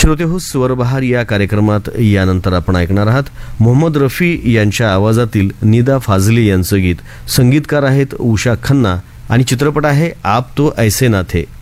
श्रोते हो, स्वरबहार या कार्यक्रमात यानंतर आपण ऐकणार आहात मोहम्मद रफी यांच्या आवाजातील निदा फाजली यांचं गीत. संगीतकार आहेत उषा खन्ना आणि चित्रपट आहे आप तो ऐसे ना थे.